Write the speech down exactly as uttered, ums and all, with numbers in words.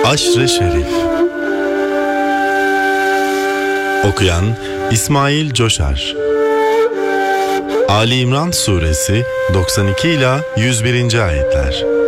Aşr-ı Şerif. Okuyan İsmail Coşar. Ali İmran Suresi doksan iki ila yüz birinci ayetler.